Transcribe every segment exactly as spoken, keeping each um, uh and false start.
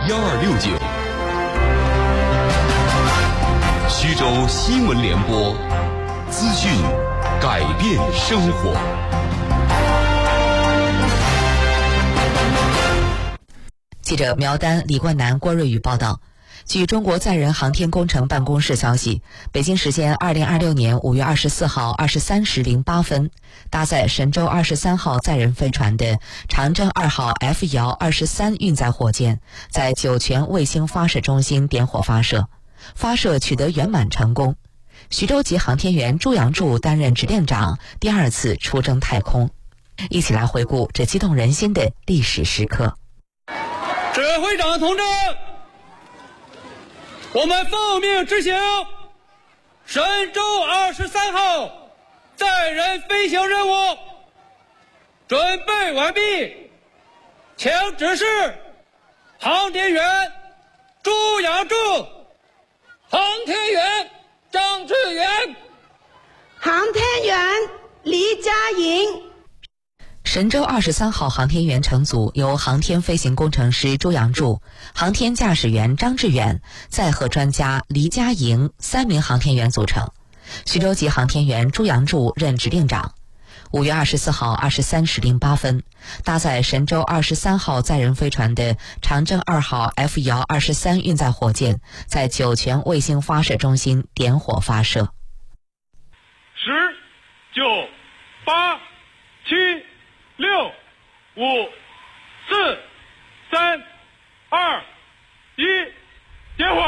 幺二六九。徐州新闻联播，资讯改变生活。 记者苗丹、李冠南、郭瑞宇报道。据中国载人航天工程办公室消息，北京时间二零二六年五月二十四号二十三时零八分，搭载神舟二十三号载人飞船的长征二号 F 遥二十三运载火箭在酒泉卫星发射中心点火发射，发射取得圆满成功。徐州籍航天员朱杨柱担任指令长，第二次出征太空。一起来回顾这激动人心的历史时刻。 指挥长同志，我们奉命执行神舟二十三号载人飞行任务，准备完毕，请指示航天员朱杨柱、航天员张志远、 航天员黎佳莹。 神舟二十三号航天员乘组由航天飞行工程师朱杨柱、航天驾驶员张志远、载荷专家黎佳莹三名航天员组成。徐州籍航天员朱杨柱任指令长。五月二十四号二十三时零八分，搭载神舟二十三号载人飞船的长征二号 F 遥二十三运载火箭在酒泉卫星发射中心点火发射。 十、九、八、七、六、五、四、三、二、一，点火！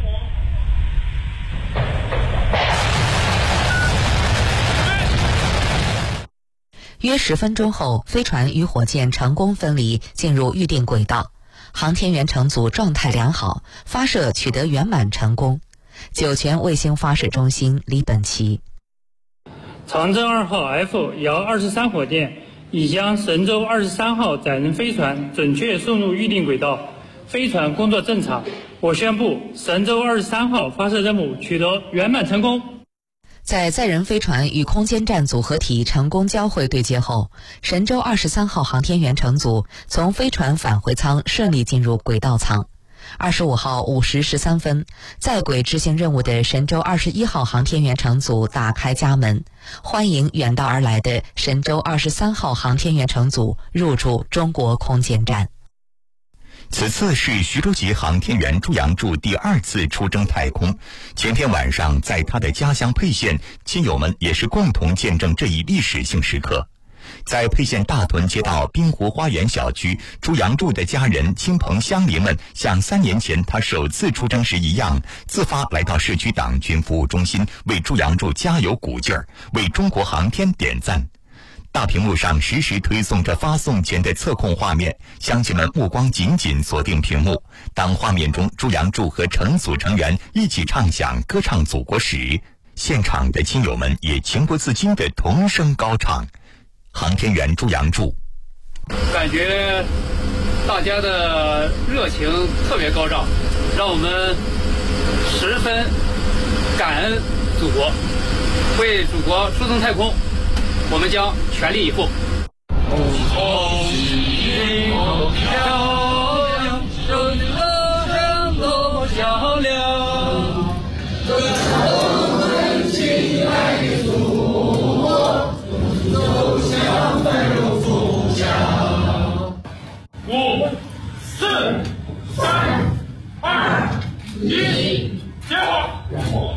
约十分钟后，飞船与火箭成功分离，进入预定轨道。航天员乘组状态良好，发射取得圆满成功。酒泉卫星发射中心李本奇： 长征二号 F 遥二十三火箭已将神舟二十三号载人飞船准确送入预定轨道，飞船工作正常。我宣布，神舟二十三号发射任务取得圆满成功。 在载人飞船与空间站组合体成功交会对接后，神舟二十三号航天员乘组从飞船返回舱顺利进入轨道舱。二十五号五时十三分，在轨执行任务的神舟二十一号航天员乘组打开家门，欢迎远道而来的神舟二十三号航天员乘组入驻中国空间站。 此次是徐州籍航天员朱杨柱第二次出征太空。前天晚上，在他的家乡沛县，亲友们也是共同见证这一历史性时刻。在沛县大屯街道滨湖花园小区，朱杨柱的家人、亲朋乡邻们像三年前他首次出征时一样，自发来到市区党军服务中心，为朱杨柱加油鼓劲儿，为中国航天点赞。大屏幕上实时推送着发送前的测控画面，乡亲们目光紧紧锁定屏幕。当画面中朱杨柱和乘组成员一起唱响歌唱祖国时，现场的亲友们也情不自禁地同声高唱。航天员朱杨柱： 感觉大家的热情特别高涨，让我们十分感恩祖国，为祖国出征太空，我们将全力以赴。红旗多漂亮，胜歌声多响亮，我们亲爱的祖国，走向繁荣富强。五、四、三、二、一，点火！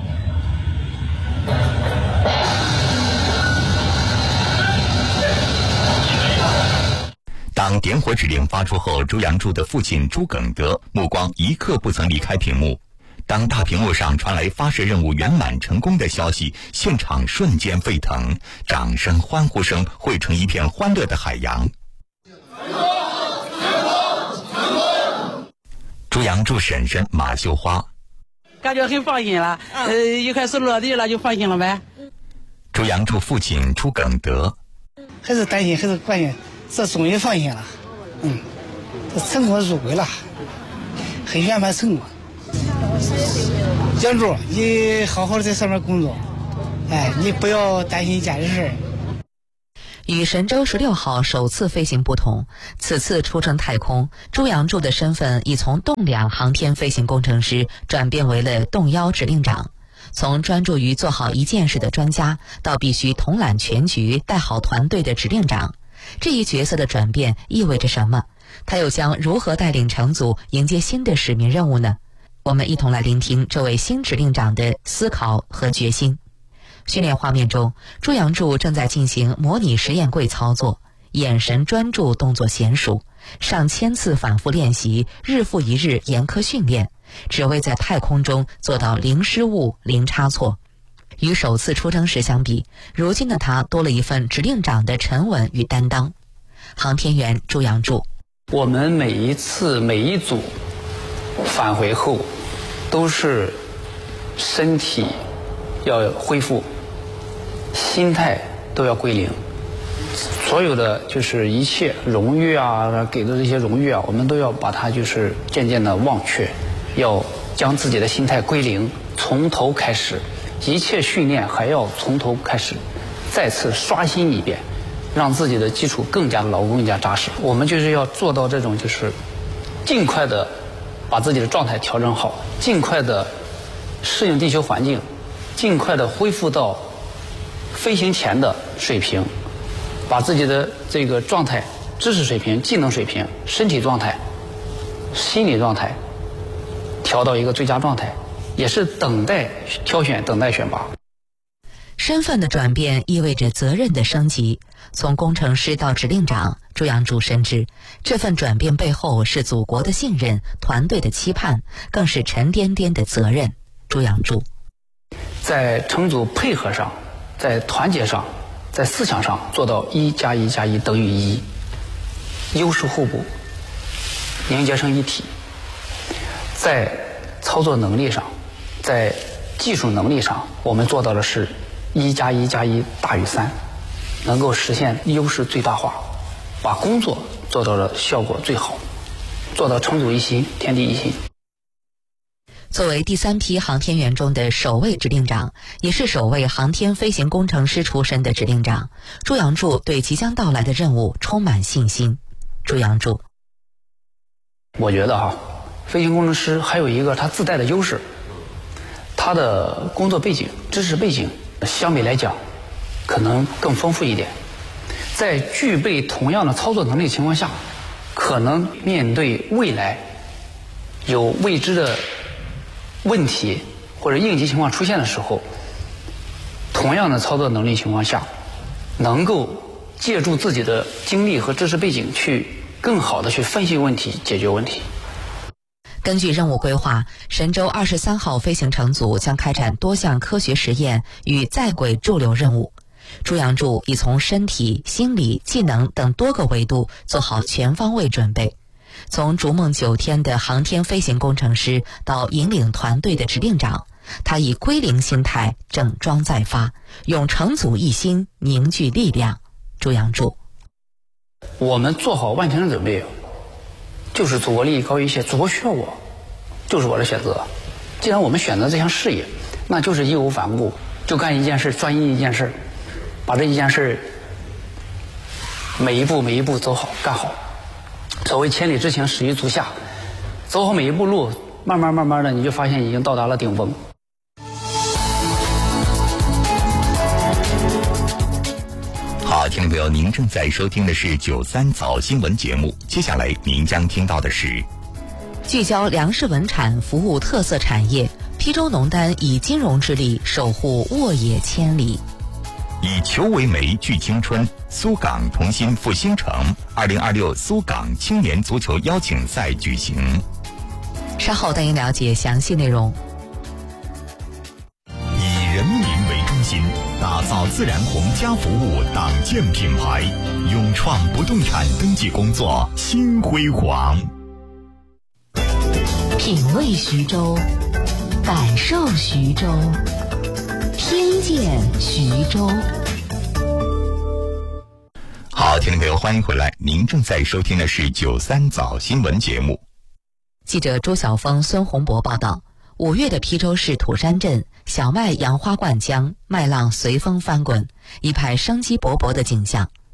当点火指令发出后，朱杨柱的父亲朱耿德目光一刻不曾离开屏幕。当大屏幕上传来发射任务圆满成功的消息，现场瞬间沸腾，掌声、欢呼声汇成一片欢乐的海洋。朱杨柱婶婶马秀花： 感觉很放心了，呃，一开始落地了就放心了呗。 朱杨柱父亲朱耿德： 还是担心，还是关心，这终于放心了，嗯，这成功入轨了，很圆满成功。杨柱，你好好的在上面工作，哎，你不要担心家里事。 与神舟十六号首次飞行不同，此次出征太空，朱杨柱的身份已从动两航天飞行工程师转变为了动幺指令长。从专注于做好一件事的专家，到必须统揽全局、带好团队的指令长，这一角色的转变意味着什么？他又将如何带领乘组迎接新的使命任务呢？我们一同来聆听这位新指令长的思考和决心。训练画面中，朱杨柱正在进行模拟实验柜操作，眼神专注，动作娴熟，上千次反复练习，日复一日严苛训练，只为在太空中做到零失误、零差错。与首次出征时相比，如今的他多了一份指令长的沉稳与担当。航天员朱杨柱： 我们每一次每一组返回后，都是身体要恢复，心态都要归零，所有的就是一切荣誉啊，给的这些荣誉啊，我们都要把它就是渐渐的忘却，要将自己的心态归零，从头开始，一切训练还要从头开始，再次刷新一遍，让自己的基础更加牢固、更加扎实。我们就是要做到这种，就是尽快的把自己的状态调整好，尽快的适应地球环境，尽快的恢复到飞行前的水平，把自己的这个状态、知识水平、技能水平、身体状态、心理状态调到一个最佳状态，也是等待挑选、等待选拔。 身份的转变意味着责任的升级，从工程师到指令长，朱杨柱深知这份转变背后是祖国的信任、团队的期盼，更是沉甸甸的责任。朱杨柱在乘组配合上，在团结上，在思想上做到一加一加一等于一，优势互补，凝结成一体。在操作能力上，在技术能力上，我们做到的是一加一加一大于三，能够实现优势最大化，把工作做到了效果最好，做到乘组一心，天地一心。 作为第三批航天员中的首位指令长，也是首位航天飞行工程师出身的指令长，朱杨柱对即将到来的任务充满信心。朱杨柱： 我觉得哈、啊，飞行工程师还有一个他自带的优势，他的工作背景、知识背景相比来讲可能更丰富一点，在具备同样的操作能力情况下，可能面对未来有未知的问题或者应急情况出现的时候，同样的操作能力情况下，能够借助自己的经历和知识背景去更好的去分析问题、解决问题。 根据任务规划，神舟二十三号飞行乘组将开展多项科学实验与在轨驻留任务。朱杨柱已从身体、心理、技能等多个维度做好全方位准备。从逐梦九天的航天飞行工程师到引领团队的指令长，他以归零心态整装再发，用乘组一心凝聚力量。朱杨柱： 我们做好万全的准备，就是祖国利益高于一切，祖国需要我，就是我的选择。既然我们选择这项事业，那就是义无反顾，就干一件事，专一一件事，把这一件事每一步每一步走好干好。所谓千里之行始于足下，走好每一步路，慢慢慢慢的你就发现已经到达了顶峰。 好，听众朋友，您正在收听的是九三早新闻节目，接下来您将听到的是聚焦粮食稳产，服务特色产业，邳州农丹以金融之力守护沃野千里。 以球为媒聚青春，苏港同心复兴城二零二六苏港青年足球邀请赛举行。 稍后带您了解详细内容。 以人民为中心，打造自然红家服务党建品牌，勇创不动产登记工作新辉煌。 品味徐州，感受徐州，听见徐州。 好，听众朋友，欢迎回来，您正在收听的是九三早新闻节目。 记者朱晓峰、孙洪博报道，五月的邳州市土山镇，小麦杨花灌浆，麦浪随风翻滚，一派生机勃勃的景象。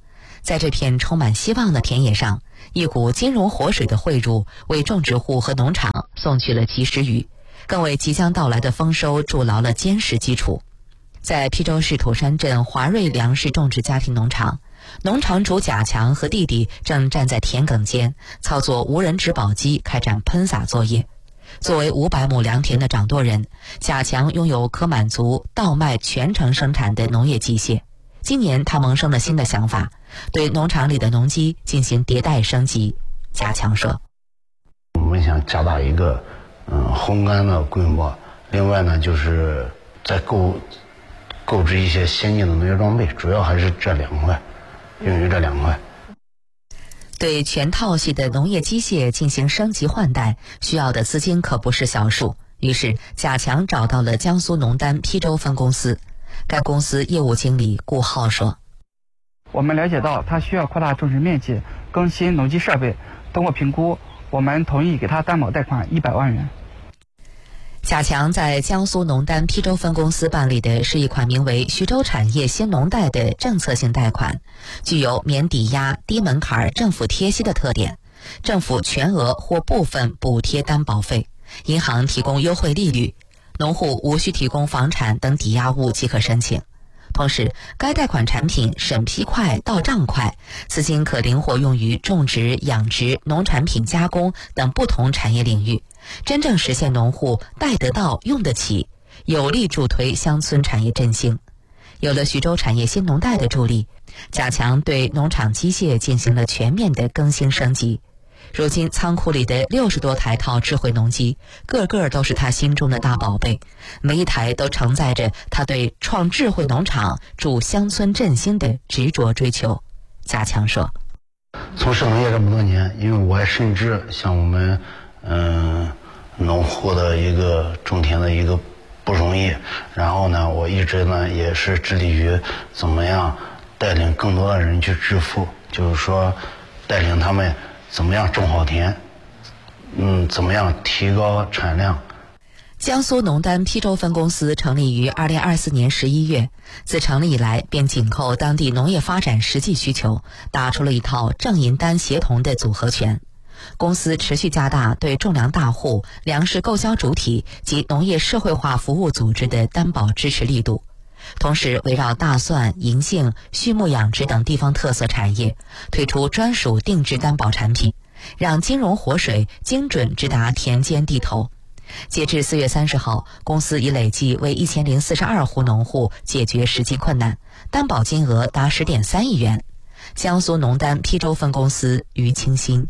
在这片充满希望的田野上，一股金融活水的汇入，为种植户和农场送去了及时雨，更为即将到来的丰收筑牢了坚实基础。在邳州市土山镇华瑞粮食种植家庭农场，农场主贾强和弟弟正站在田埂间，操作无人植保机开展喷洒作业。作为五百亩良田的掌舵人，贾强拥有可满足稻麦全程生产的农业机械。今年他萌生了新的想法，对农场里的农机进行迭代升级。贾强说：“ 我们想加大一个嗯烘干的规模，另外呢，就是在购购置一些先进的农业装备，主要还是这两块，用于这两块。” 对全套系的农业机械进行升级换代，需要的资金可不是小数。于是，贾强找到了江苏农丹邳州分公司。该公司业务经理顾浩说：“ 我们了解到他需要扩大种植面积，更新农机设备。通过评估，我们同意给他担保贷款一百万元。” 贾强在江苏农丹邳州分公司办理的是一款名为徐州产业新农贷的政策性贷款，具有免抵押、低门槛、政府贴息的特点。政府全额或部分补贴担保费，银行提供优惠利率，农户无需提供房产等抵押物即可申请。同时，该贷款产品审批快、到账快，资金可灵活用于种植、养殖、农产品加工等不同产业领域，真正实现农户贷得到、用得起，有力助推乡村产业振兴。有了徐州产业新农贷的助力，贾强对农场机械进行了全面的更新升级。如今仓库里的六十多台套智慧农机，个个都是他心中的大宝贝，每一台都承载着他对创智慧农场、助乡村振兴的执着追求。贾强说：“ 从事农业这么多年，因为我也深知像我们嗯农户的一个种田的一个不容易，然后呢，我一直呢也是致力于怎么样带领更多的人去致富，就是说带领他们怎么样种好田，嗯，怎么样提高产量。” 江苏农丹邳州分公司成立于二零二四年十一月，自成立以来便紧扣当地农业发展实际需求，打出了一套正银单协同的组合拳。公司持续加大对种粮大户、粮食购销主体及农业社会化服务组织的担保支持力度，同时围绕大蒜、银杏、畜牧养殖等地方特色产业，推出专属定制担保产品，让金融活水精准直达田间地头。截至四月三十号，公司已累计为一千零四十二户农户解决实际困难，担保金额达十点三亿元。江苏农丹邳州分公司于清新。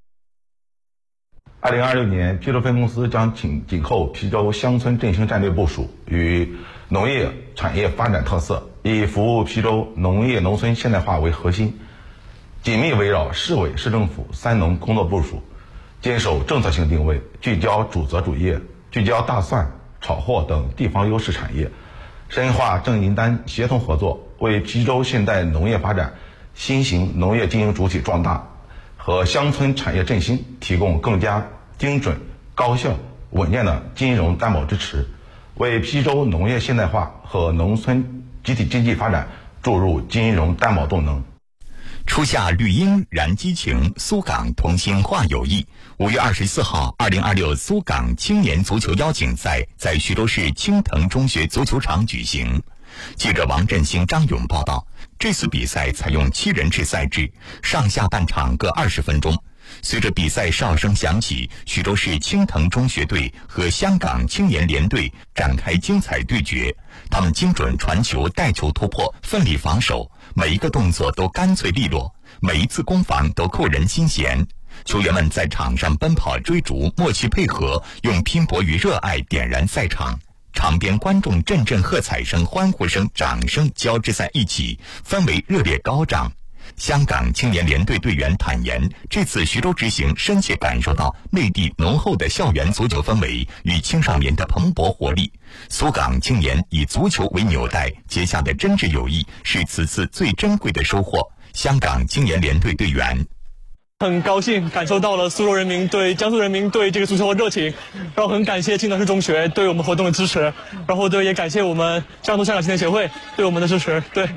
二零二六年，邳州分公司将紧紧扣邳州乡村振兴战略部署与农业产业发展特色，以服务邳州农业农村现代化为核心，紧密围绕市委市政府三农工作部署，坚守政策性定位，聚焦主责主业，聚焦大蒜、炒货等地方优势产业，深化正银单协同合作，为邳州现代农业发展、新型农业经营主体壮大和乡村产业振兴提供更加精准、高效、稳健的金融担保支持，为邳州农业现代化和农村集体经济发展注入金融担保动能。 初夏绿荫燃激情，苏港同心化友谊。五月二十四号，二零二六苏港青年足球邀请赛在徐州市青藤中学足球场举行。记者王振兴、张勇报道，这次比赛采用七人制赛制，上下半场各二十分钟。随着比赛哨声响起，徐州市青藤中学队和香港青年联队展开精彩对决。他们精准传球、带球突破，奋力防守，每一个动作都干脆利落，每一次攻防都扣人心弦。球员们在场上奔跑追逐，默契配合，用拼搏与热爱点燃赛场。场边观众阵阵喝彩声、欢呼声、掌声交织在一起，氛围热烈高涨。香港青年联队队员坦言，这次徐州之行深切感受到内地浓厚的校园足球氛围与青少年的蓬勃活力。苏港青年以足球为纽带结下的真挚友谊，是此次最珍贵的收获。香港青年联队队员很高兴感受到了苏州人民对江苏人民对这个足球的热情，然后很感谢青藤市中学对我们活动的支持，然后对也感谢我们江苏香港青年协会对我们的支持。对，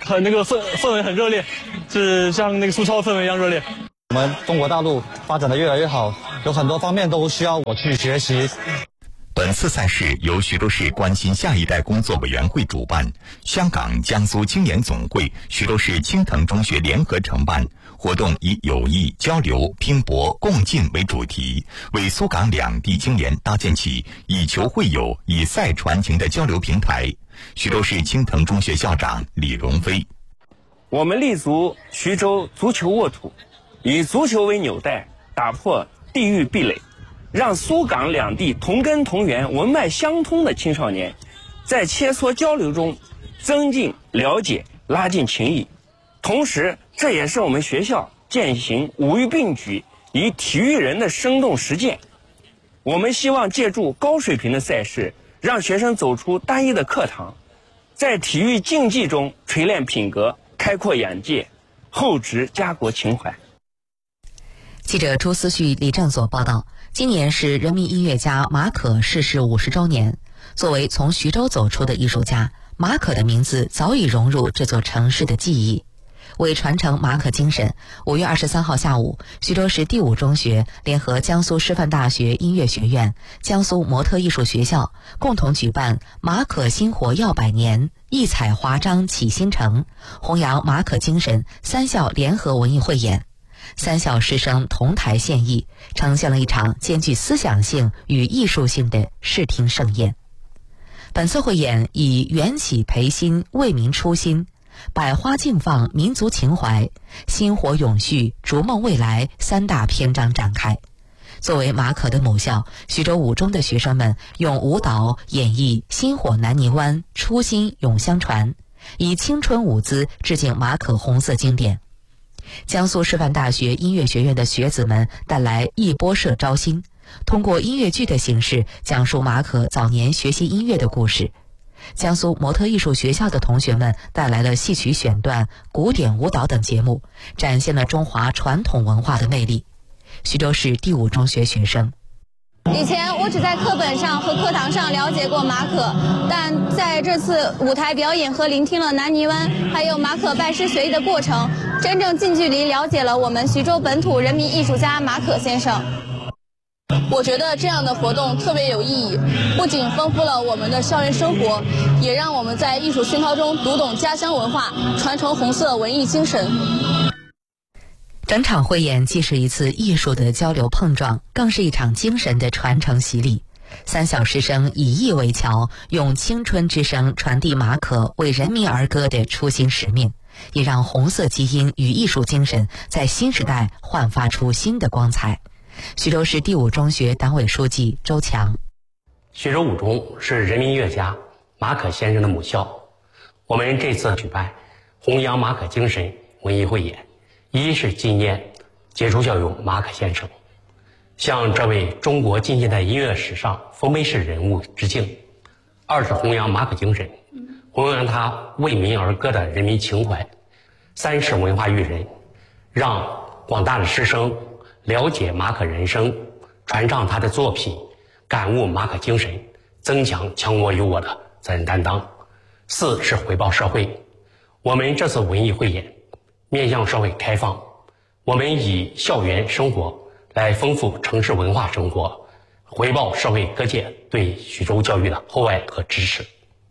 很那个氛氛围很热烈，是像那个苏超氛围一样热烈。 我们中国大陆发展的越来越好，有很多方面都需要我去学习。 本次赛事由徐州市关心下一代工作委员会主办，香港、江苏青年总会、徐州市青藤中学联合承办。活动以友谊、交流、拼搏、共进为主题，为苏港两地青年搭建起以球会友、以赛传情的交流平台。徐州市青藤中学校长李荣飞： 我们立足徐州足球沃土，以足球为纽带，打破地域壁垒，让苏港两地同根同源、文脉相通的青少年，在切磋交流中增进了解，拉近情谊。同时，这也是我们学校践行五育并举、以体育人的生动实践。我们希望借助高水平的赛事，让学生走出单一的课堂，在体育竞技中锤炼品格，开阔眼界，厚植家国情怀。 记者朱思旭、李正所报道，今年是人民音乐家马可逝世五十周年。作为从徐州走出的艺术家，马可的名字早已融入这座城市的记忆。为传承马可精神，五月二十三号下午，徐州市第五中学联合江苏师范大学音乐学院、江苏模特艺术学校共同举办马可薪火耀百年，异彩华章启新城，弘扬马可精神三校联合文艺汇演。三校师生同台献艺，呈现了一场兼具思想性与艺术性的视听盛宴。本次汇演以缘起培新、为民初心、百花竞放民族情怀、薪火永续逐梦未来三大篇章展开。作为马可的母校，徐州五中的学生们用舞蹈演绎薪火南泥湾，初心永相传，以青春舞姿致敬马可红色经典。江苏师范大学音乐学院的学子们带来艺波社招新，通过音乐剧的形式讲述马可早年学习音乐的故事。江苏模特艺术学校的同学们带来了戏曲选段、古典舞蹈等节目，展现了中华传统文化的魅力。徐州市第五中学学生： 以前我只在课本上和课堂上了解过马可，但在这次舞台表演和聆听了南泥湾还有马可拜师学艺的过程，真正近距离了解了我们徐州本土人民艺术家马可先生。我觉得这样的活动特别有意义，不仅丰富了我们的校园生活，也让我们在艺术熏陶中读懂家乡文化，传承红色文艺精神。 整场汇演既是一次艺术的交流碰撞，更是一场精神的传承洗礼。三校师生以艺为桥，用青春之声传递马可为人民而歌的初心使命，也让红色基因与艺术精神在新时代焕发出新的光彩。徐州市第五中学党委书记周强： 徐州五中是人民音乐家马可先生的母校，我们这次举办弘扬马可精神文艺汇演，一是纪念杰出校友马可先生，向这位中国近现代音乐史上丰碑式人物致敬；二是弘扬马可精神，弘扬他为民而歌的人民情怀；三是文化育人，让广大的师生了解马可人生，传唱他的作品，感悟马可精神，增强强国有我的责任担当；四是回报社会。我们这次文艺汇演面向社会开放，我们以校园生活来丰富城市文化生活，回报社会各界对徐州教育的厚爱和支持。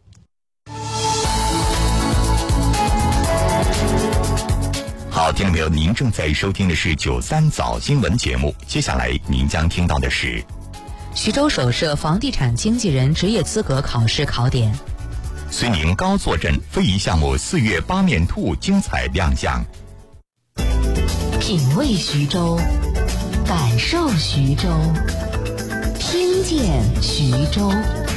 好，听众朋友，您正在收听的是九三早新闻节目，接下来您将听到的是徐州首设房地产经纪人职业资格考试考点。 绥宁高坐镇非遗项目四月八面兔精彩亮相。 品味徐州，感受徐州，听见徐州。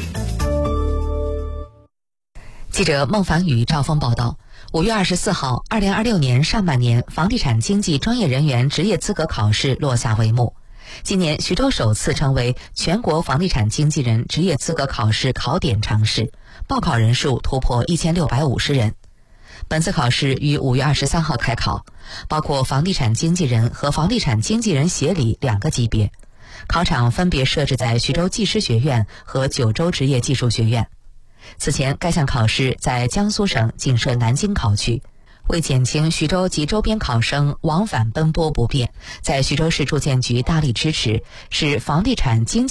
记者孟凡宇、赵峰报道，五月二十四号，二零二六年上半年房地产经纪专业人员职业资格考试落下帷幕。今年徐州首次成为全国房地产经纪人职业资格考试考点城市，报考人数突破一千六百五十人。本次考试于五月二十三号开考，包括房地产经纪人和房地产经纪人协理两个级别。考场分别设置在徐州技师学院和九州职业技术学院。此前，该项考试在江苏省仅设南京考区， 为减轻徐州及周边考生往返奔波不便，在徐州市住建局大力支持，使房地产经济